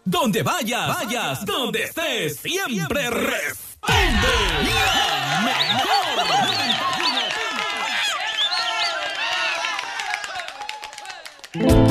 Donde vayas, donde estés, siempre responde la mejor.